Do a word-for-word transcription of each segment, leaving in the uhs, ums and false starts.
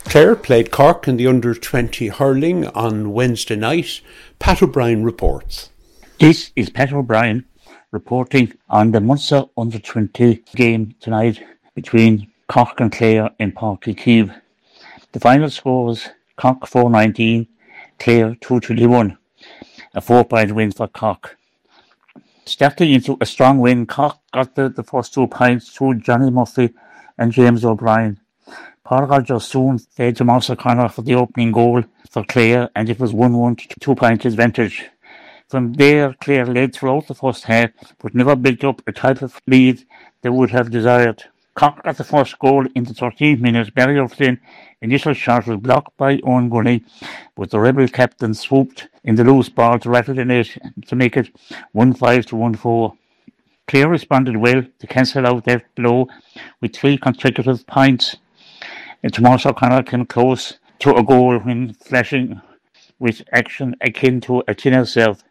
Clare played Cork in the under twenty hurling on Wednesday night. Pat O'Brien reports. This is Pat O'Brien reporting on the Munster under twenty game tonight between Cork and Clare in Páirc Uí Chaoimh. The final score was Cork four nineteen, Clare two twenty-one, a four-point win for Cork. Starting into a strong win, Cork got the, the first two points through Johnny Murphy and James O'Brien. Paul Rogers soon fed to Moss O'Connor for the opening goal for Clare, and it was one one to two points advantage. From there, Clare led throughout the first half, but never built up a type of lead they would have desired. Cork got the first goal in the thirteenth minute. Barry O'Flynn initial shot was blocked by Owen Gunning, but the Rebel captain swooped in the loose ball to rattle the net to make it one five to one four. Clare responded well to cancel out that blow with three consecutive points. And Tomas O'Connor came close to a goal when flashing with action akin to a tin herself.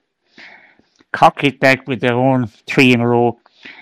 Cork hit back with their own three in a row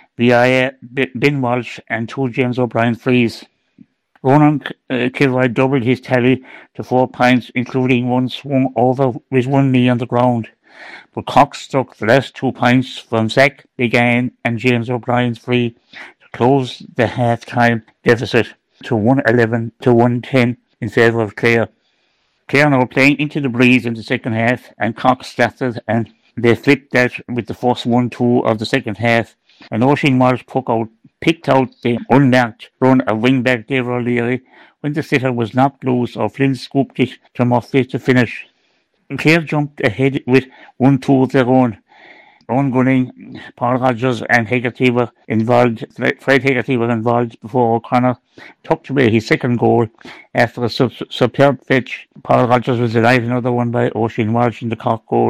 via Ben Walsh and two James O'Brien frees. Ronan uh, Kilroy doubled his tally to four points, including one swung over with one knee on the ground. But Cork struck the last two points from Zach Began and James O'Brien's free to close the half-time deficit to one eleven to one ten in favour of Clare. Clare now playing into the breeze in the second half, and Cork started and they flipped that with the first one two of the second half. And Oisin Walsh out, picked out the unmarked run of wingback David O'Leary when the sitter was knocked loose, or Flynn scooped it to Murphy to finish. Clare jumped ahead with one two of their own. Owen Gunning, Paul Rogers and Hegarty were involved. Fred Hegarty was involved before O'Connor tucked away his second goal after a sub- superb fetch. Paul Rogers was denied another one by Oisin Walsh in the Cork goal.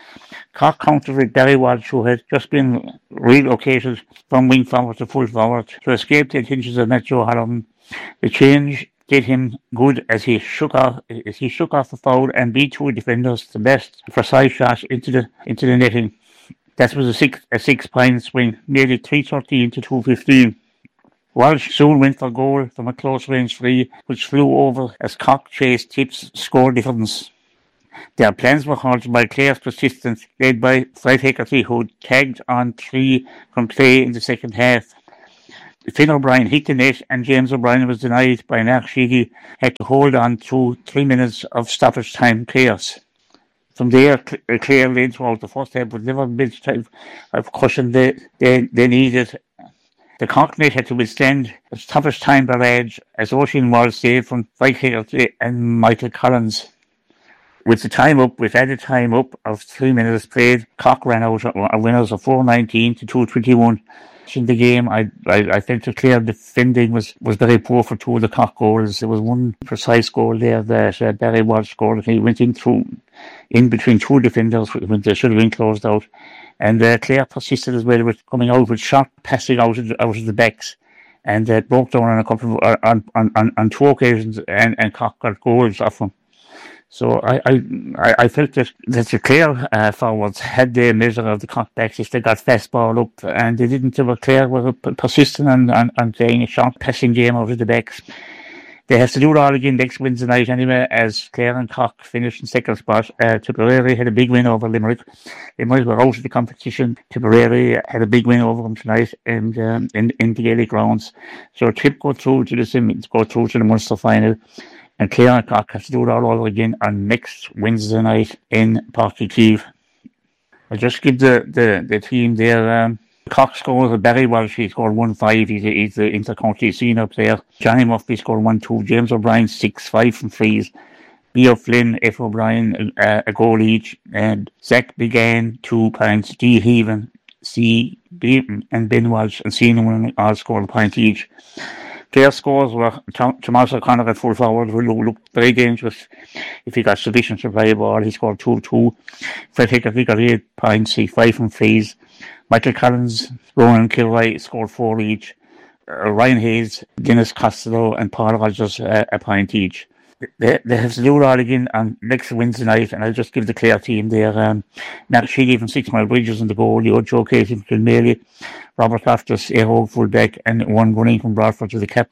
Cork countered with Barry Walsh, who had just been relocated from wing forward to full forward to escape the attentions of Matthew O'Halloran. The change did him good as he shook off as he shook off the foul and beat two defenders the best precise shot into the into the netting. That was a six a six point swing, nearly three thirteen to two fifteen. Walsh soon went for goal from a close range free, which flew over as Cork chased Tips score difference. Their plans were halted by Clare's persistence, led by Fred Hegarty, who tagged on three from play in the second half. Finn O'Brien hit the net, and James O'Brien was denied by Mark Sheedy, had to hold on through three minutes of stoppage time chaos. From there, Clare led throughout the first half, but never built type of cushion they, they, they needed. The Cork net had to withstand a stoppage time barrage as Oisin Walsh saved from Fred Hegarty and Michael Collins. With the time up, with added time up of three minutes played, Cork ran out a winners of four nineteen to two twenty-one. In the game, I I, I felt the Clare defending was, was very poor for two of the Cork goals. There was one precise goal there that uh, Barry Walsh scored. He went in through, in between two defenders when they should have been closed out. And uh, Clare persisted as well with coming out with sharp passing out of the, out of the backs. And uh, broke down on a couple of, uh, on, on, on, on two occasions, and, and Cork got goals off them. So I, I I felt that, that the Clare uh, forwards had their measure of the Cork backs if they got fast ball up, and they didn't. They were Clare were persistent and, and, and playing a sharp passing game out of the backs. They have to do it all again next Wednesday night anyway, as Clare and Cork finished in second spot. Uh, Tipperary had a big win over Limerick. Limerick were out of the competition. Tipperary had a big win over them tonight and um, in, in the Gaelic grounds. So Tip go through to the semis, go through to the Munster final. And Clare and Cork have to do it all over again on next Wednesday night in Páirc Uí Chaoimh. I'll just give the, the, the team there. Um, Cork scores, Barry Walsh, he scored one five. He's, a, he's the inter-county senior player. Johnny Murphy scored one two. James O'Brien, six five from frees. B. O'Flynn, F. O'Brien, uh, a goal each. And Zach Began, two points. D. Heaven, C. Beaton, and Ben Walsh and Seaman all scored a point each. Clare scores were Tomas O'Connor at full forward, who looked very dangerous if he got sufficient supply of ball. He scored two two. Fred Hegarty got eight points, he five from frees. Michael Collins, Ronan Kilroy scored four each. Uh, Ryan Hayes, Dennis Costello, and Paul Rogers uh, a point each. They, they have to do it all again on next Wednesday night, and I'll just give the Clare team there. Um, Mark Sheedy from Six Mile Bridges in the goal, Leo Joe Casey from Kilmaley, Robert Loftus, Aero fullback, and one Gunning from Broadford to the captain.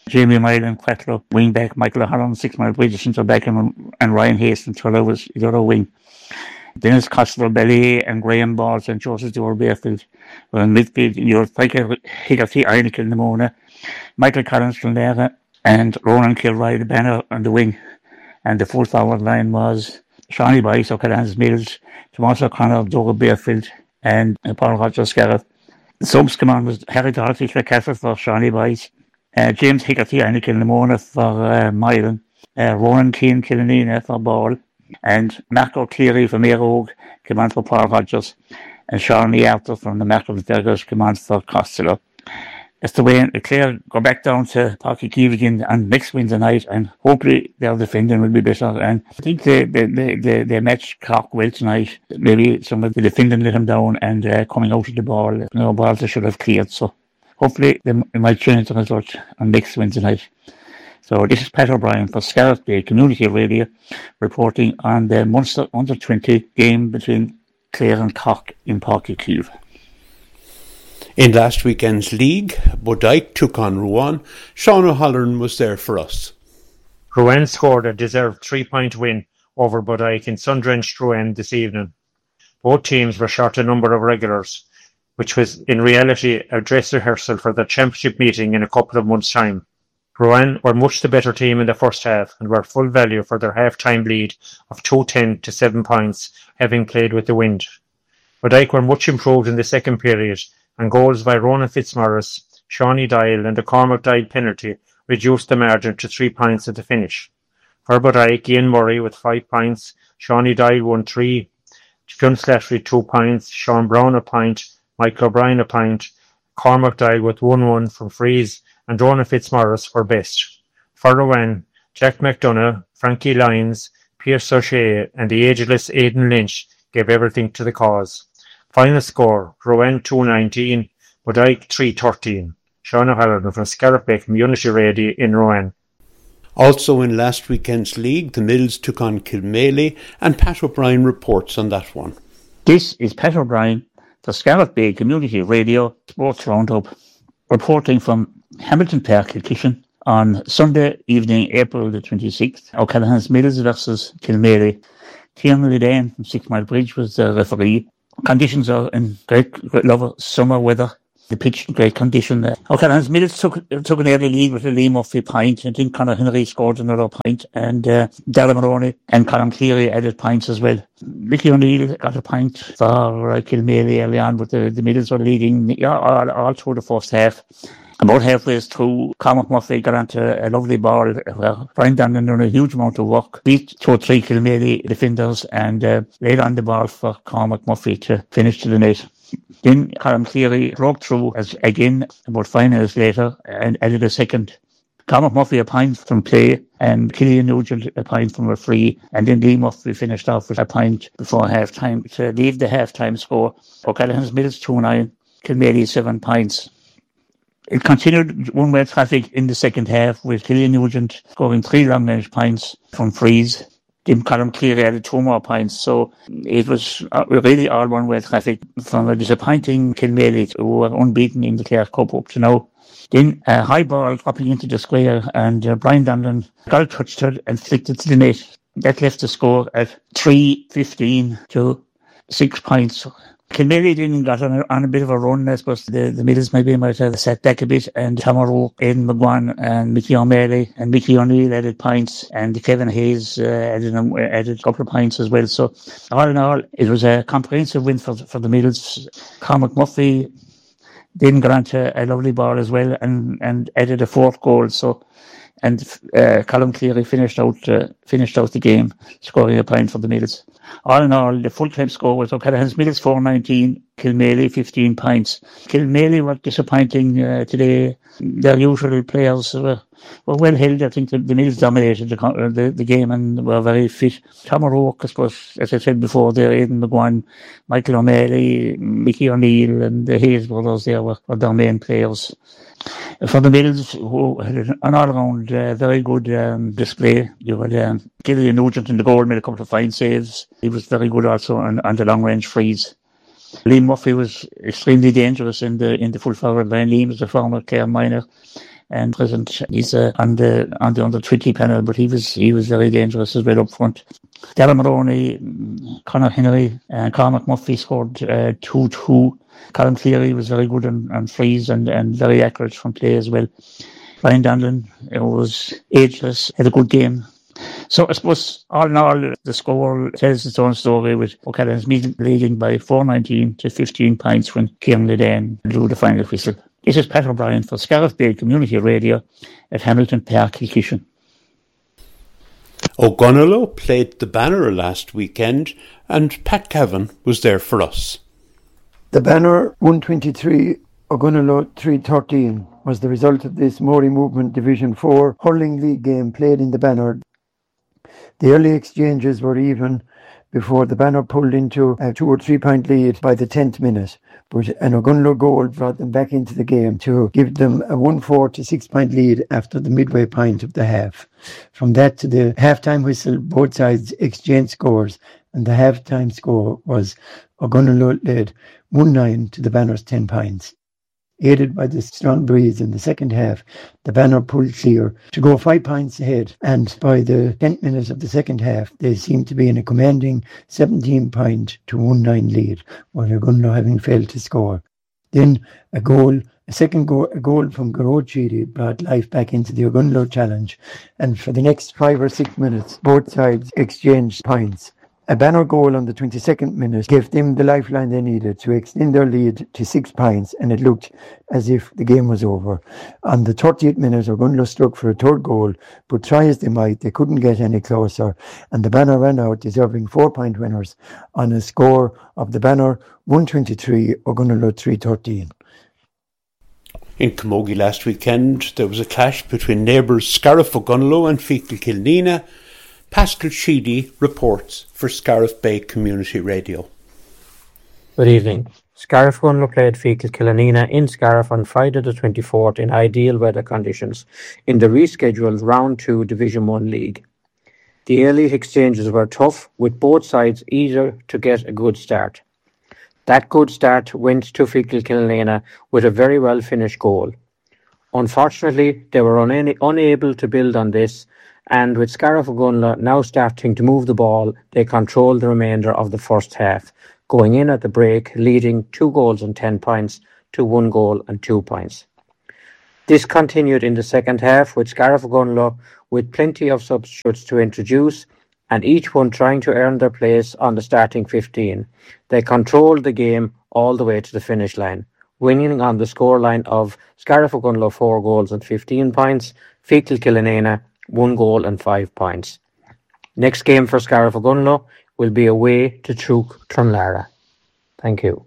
Jamie Mylan, Quetlow, wing back, Michael O'Halloran, six mile bridge, centre back, and, and Ryan Hastings, Turlow was the other wing. Dennis Costello-Belly and Graham Balls and Joseph Dewar-Bearfield were in midfield. Your striker, Higgerty Einick in the Mona, Michael Collins from there, and Ronan Kilroy, the banner on the wing. And the full forward line was Shawnee Bice, O'Callaghan's Mills, Tomas O'Connor, Dewar-Bearfield, and uh, Paul Rogers Garrett. The subs command was Harry Doherty, Castle for Shawnee Bice, uh, James Higgerty Einick in the Mona for uh, Mylan, uh, Ronan Keane Killanena for Ball, and Marco Cleary from Aerogue, command for Paul Rogers, and Shawnee Arthur from the Marco Bergers, command for Costello. That's the way Clare go back down to Páirc Uí Chaoimh again on next Wednesday night, and hopefully their defending will be better. And I think they they they, they, they matched Cork well tonight. Maybe some of the defending let them down, and uh, coming out of the ball, you know, balls they should have cleared. So hopefully they, they might change the result on next Wednesday night. So this is Pat O'Brien for Scarlet Bay Community Radio, reporting on the Munster under twenty game between Clare and Cork in Páirc Uí Chaoimh. In last weekend's league, Bodyke took on Rouen. Sean O'Halloran was there for us. Rouen scored a deserved three-point win over Bodyke in sun-drenched Rouen this evening. Both teams were short a number of regulars, which was in reality a dress rehearsal for the championship meeting in a couple of months' time. Rouen were much the better team in the first half and were full value for their half-time lead of two ten to seven points, having played with the wind. Bodyke were much improved in the second period, and goals by Ronan Fitzmaurice, Shawnee Dial and the Cormac Dial penalty reduced the margin to three points at the finish. For Bodyke, Ian Murray with five points, Shawnee Dial won three, Fionn Slattery two points, Sean Brown a point, Michael O'Brien a point, Cormac Dial with one one from frees, and Ronan Fitzmaurice were best. For Rouen, Jack McDonough, Frankie Lyons, Pierce O'Shea and the ageless Aidan Lynch gave everything to the cause. Final score, Rouen two nineteen, Bodyke three thirteen. Sean O'Halloran from Scarlet Bay Community Radio in Rouen. Also in last weekend's league, the Mills took on Kilmaley, and Pat O'Brien reports on that one. This is Pat O'Brien for Scarlet Bay Community Radio Sports Roundup, reporting from Hamilton Park, Kilkishen, on Sunday evening, April the twenty-sixth. O'Callaghan's Mills versus Kilmaley. Tiernan Lidane from Six Mile Bridge was the referee. Conditions are in great, great love summer weather. The pitch in great condition. Uh, O'Callaghan's Mills took took an early lead with a Lee Murphy pint, and then Conor Henry scored another pint, and uh, Darren Maroney and Colin Cleary added pints as well. Mickey O'Neill got a pint for uh, Kilmaley early on, but the, the Mills were leading yeah, all, all through the first half. About halfway through, Cormac Murphy got onto a lovely ball where Brian Dannon done a huge amount of work, beat two or three Kilmaley defenders and uh, laid on the ball for Cormac Murphy to finish to the net. Then Colin Cleary broke through as again about five minutes later and added a second. Cormac Murphy a point from play and Killian Nugent a point from a free, and then Lee Murphy finished off with a point before half time to leave the half time score. O'Callaghan's Mills two nine, Kilmaley seven points. It continued one-way traffic in the second half with Killian Nugent scoring three long-range points from frees. Then Colin Cleary added two more points. So it was really all one-way traffic from a disappointing Kilmaley, who were unbeaten in the Clare Cup up to now. Then a high ball dropping into the square, and uh, Brian Donlan got touched it and flicked it to the net. That left the score at three fifteen to six points. Kilmaley then got on a, on a bit of a run. I suppose the, the Mills maybe might have sat back a bit, and Tom O'Rourke, Aidan McGuan and Mickey O'Malley and Mickey O'Neill added points, and Kevin Hayes uh, added, um, added a couple of points as well. So all in all, it was a comprehensive win for, for the Mills. Cormac Murphy then got onto a lovely ball as well and, and added a fourth goal. So and uh, Colin Cleary finished out uh, finished out the game, scoring a point for the Mills. All in all, the full-time score was O'Callaghan's Mills four nineteen, Kilmaley fifteen points. Kilmaley were disappointing uh, today. Their usual players were, were well held. I think the, the Mills dominated the, uh, the the game and were very fit. Tom O'Rourke, I suppose, as I said before, there, Aidan McGuan, Michael O'Malley, Mickey O'Neill and the Hayes brothers there were, were their main players. For the Mills, who had an all-round uh, very good um, display, you had um, Killian Nugent in the goal, made a couple of fine saves. He was very good also on, on the long-range frees. Liam Murphy was extremely dangerous in the in the full forward line. Liam was a former Clare minor, and present. He's uh, on the on the under twenty panel, but he was he was very dangerous as well up front. Darren Maroney, Conor Henry, and Cormac Murphy scored uh, two two. Colin Cleary was very good on, on frees and, and very accurate from play as well. Ryan Donlan was ageless, had a good game. So I suppose all in all, the score tells its own story, with O'Callaghan's leading by four nineteen to fifteen points when Kieran Ledan drew the final whistle. This is Pat O'Brien for Scariff Bay Community Radio at Hamilton Park, Kilkishen. Ogonnelloe played the Banner last weekend, and Pat Cavan was there for us. The Banner one twenty-three, Ogonnelloe three thirteen was the result of this Mori Movement Division four hurling league game played in the Banner. The early exchanges were even before the Banner pulled into a two or three point lead by the tenth minute, but an Ogonnelloe goal brought them back into the game to give them a one four to six point lead after the midway point of the half. From that to the half-time whistle, both sides exchanged scores, and the half-time score was Ogonnelloe led one nine to the Banner's ten points. Aided by the strong breeze in the second half, the Banner pulled clear to go five points ahead, and by the tenth minute of the second half, they seemed to be in a commanding seventeen point to one nine lead, while Ogonnelloe having failed to score. Then a goal, a second goal, a goal from Garrod Sheedy brought life back into the Ogonnelloe challenge, and for the next five or six minutes, both sides exchanged points. A Banner goal on the twenty-second minute gave them the lifeline they needed to extend their lead to six points, and it looked as if the game was over. On the thirtieth minute, Ogonnelloe struck for a third goal, but try as they might, they couldn't get any closer, and the Banner ran out, deserving four-point winners on a score of the Banner one twenty-three, Ogonnelloe three thirteen. In Camogie last weekend, there was a clash between neighbours Scariff Ogonnelloe and Feakle Kilnina. Pascal Sheedy reports for Scariff Bay Community Radio. Good evening. Scariff Ogonnelloe played Feakle Kilnina in Scariff on Friday the twenty-fourth in ideal weather conditions in the rescheduled Round two Division one League. The early exchanges were tough, with both sides eager to get a good start. That good start went to Feakle Kilnina with a very well finished goal. Unfortunately, they were un- unable to build on this, and with Scariff Ogonnelloe now starting to move the ball, they controlled the remainder of the first half, going in at the break, leading two goals and ten points to one goal and two points. This continued in the second half, with Scariff Ogonnelloe with plenty of substitutes to introduce, and each one trying to earn their place on the starting fifteen. They controlled the game all the way to the finish line, winning on the scoreline of Scariff Ogonnelloe four goals and fifteen points, Feakle Kilnina one goal and five points. Next game for Scariff Ogonnelloe will be away to Truk Trunlara. Thank you.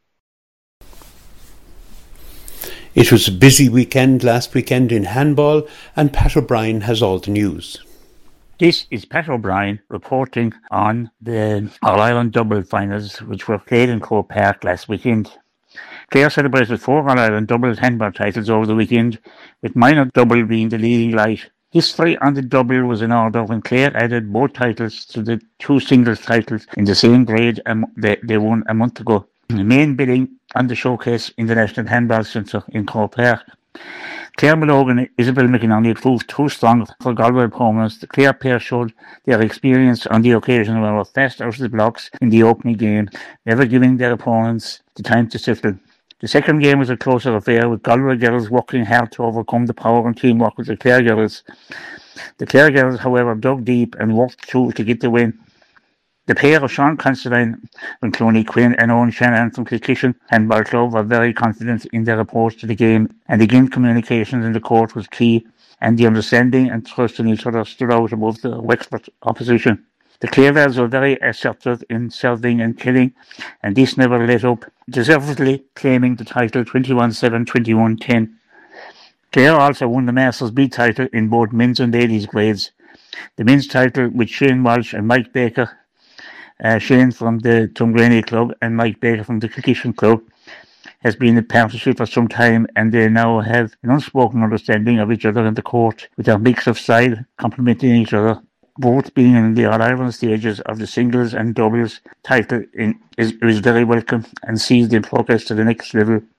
It was a busy weekend last weekend in handball, and Pat O'Brien has all the news. This is Pat O'Brien reporting on the All-Ireland double finals, which were played in Croke Park last weekend. Clare celebrated four All-Ireland double handball titles over the weekend, with minor double being the leading light. History on the double was in order when Clare added both titles to the two singles titles in the same grade they, they won a month ago. The main bidding on the showcase in the National Handball Centre in Croke Park. Clare Malogan and Isabel McInerney proved too strong for Galway opponents. The Clare pair showed their experience on the occasion and were fast out of the blocks in the opening game, never giving their opponents the time to settle. The second game was a closer affair, with Galway girls working hard to overcome the power and teamwork of the Clare girls. The Clare girls, however, dug deep and worked through to get the win. The pair of Sean Considine and Cloney Quinn and Owen Shannon from Kilkishen Handball Club were very confident in their approach to the game, and again communications in the court was key, and the understanding and trust in each other stood out above the Wexford opposition. The Clarevells were very assertive in serving and killing, and this never let up, deservedly claiming the title twenty-one seven, twenty-one ten. Clare also won the Masters B title in both men's and ladies' grades. The men's title with Shane Walsh and Mike Baker, uh, Shane from the Tuamgraney Club and Mike Baker from the Kilkishen Club, has been a partnership for some time, and they now have an unspoken understanding of each other in the court, with their mix of style complementing each other. Both being in the All-Ireland stages of the singles and doubles title in, is, is very welcome and sees them progress to the next level.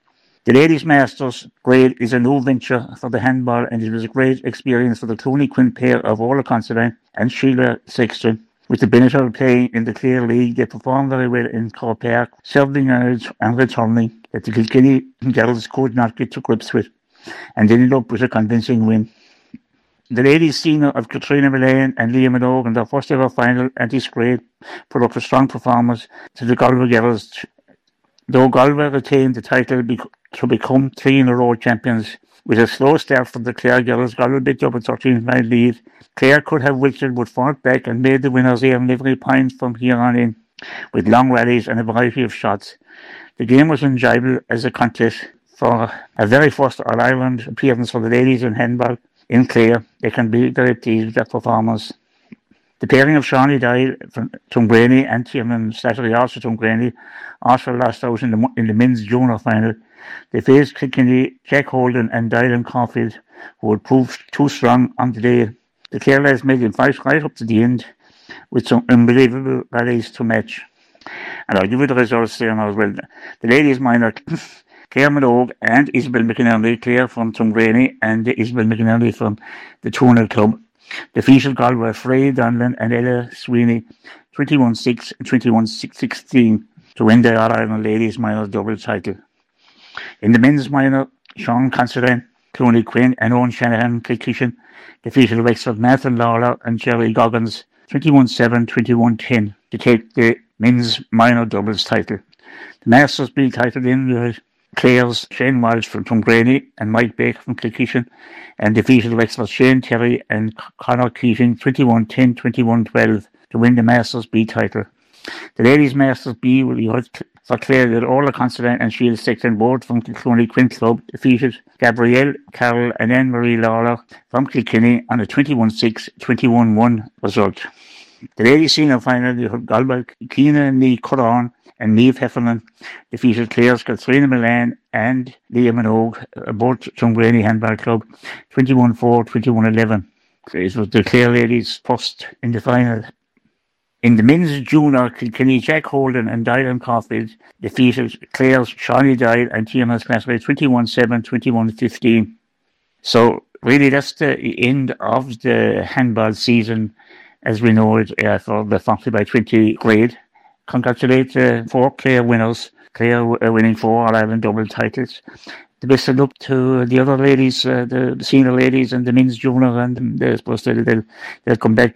The Ladies Masters grade is a new venture for the handball, and it was a great experience for the Clooney Quinn pair of Orla Considine and Sheila Sexton. With the benefit of playing in the Clare League, they performed very well in Cork Park, serving yards and returning that the Kilkenny girls could not get to grips with, and ended up with a convincing win. The ladies senior of Katrina Mullane and Liam Minogue in their first ever final at this grade put up a strong performance to the Galway girls. Though Galway retained the title to become three in a row champions, with a slow start from the Clare girls, Galway picked up a thirteen point lead. Clare could have wilted but fought back and made the winners earn every point from here on in, with long rallies and a variety of shots. The game was enjoyable as a contest for a very first All-Ireland appearance for the ladies in handball in Clare. They can be very pleased with their performance. The pairing of Shawnee Doyle from Tuamgraney and Tiernan Slattery, also Tuamgraney, also lost out in the, in the men's junior final. They faced Kilkenny, Jack Holden and Dylan Caulfield, who had proved too strong on the day. The Clare lads made them fight right up to the end with some unbelievable rallies to match. And I'll give you the results there now as well. The ladies minor, Claire Minogue and Isabel McInerney, Claire from Tuamgraney and Isabel McInerney from the Tuonel Club, defeated Galway Frey Donlan and Ella Sweeney twenty-one six and twenty-one sixteen to win the All-Ireland Ladies Minor double title. In the men's minor, Sean Considine, Clooney Quinn and Owen Shanahan Kilkishen defeated Wexford Nathan Lawler and Jerry Goggins twenty-one seven, twenty-one ten to take the men's minor doubles title. The Masters B title in the Clare's Shane Walsh from Tuamgraney and Mike Baker from Kilkishen and defeated Wexford Shane Terry and Conor Keating twenty-one ten, twenty-one twelve to win the Masters B title. The Ladies Masters B will be held for Clare that Orla Considine and Sheila Sexton, both from the Clooney Quinn Club, defeated Gabrielle Carroll and Anne-Marie Lawler from Kilkenny on a twenty-one six, twenty-one one result. The ladies senior final, they had Galway Keena Nee Curran and Niamh Heffernan defeated Clare's Katrina Mullane and Liam Minogue, both Tuamgraney Handball Club, twenty-one four, twenty-one eleven. It was the Clare ladies first in the final. In the men's junior, Kilkenny Jack Holden and Dylan Caulfield defeated Clare's Shawnee Doyle and Tiernan Slattery twenty-one seven, twenty-one fifteen. So really that's the end of the handball season as we know it uh, for the forty by twenty grade. Congratulate the uh, four Clare winners. Clare uh, winning four All-Ireland double titles. The best of luck to the other ladies, uh, the, the senior ladies and the men's junior, and they're supposed to they'll, they'll come back